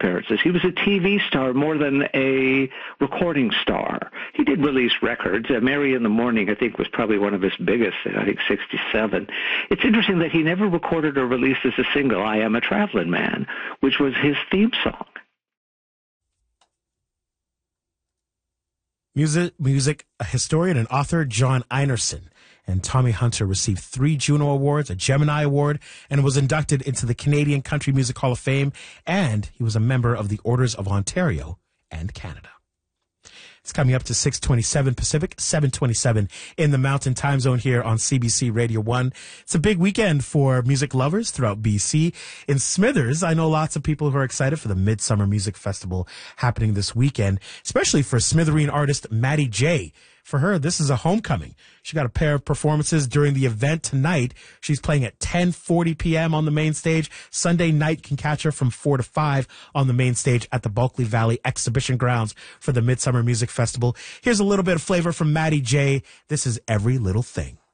appearances. He was a TV star more than a recording star. He did release records. Mary in the Morning, I think, was probably one of his biggest, I think 67. It's interesting that he never recorded or released as a single I Am a Traveling Man, which was his theme song. Music historian and author John Einerson and Tommy Hunter received 3 Juno Awards, a Gemini Award, and was inducted into the Canadian Country Music Hall of Fame, and he was a member of the Orders of Ontario and Canada. It's coming up to 6:27 Pacific, 7:27 in the Mountain Time Zone here on CBC Radio 1. It's a big weekend for music lovers throughout BC. In Smithers, I know lots of people who are excited for the Midsummer Music Festival happening this weekend, especially for Smithereen artist Maddie J. For her, this is a homecoming. She got a pair of performances during the event tonight. She's playing at 10:40 p.m. on the main stage. Sunday night can catch her from 4 to 5 on the main stage at the Bulkley Valley Exhibition Grounds for the Midsummer Music Festival. Here's a little bit of flavor from Maddie J. This is Every Little Thing.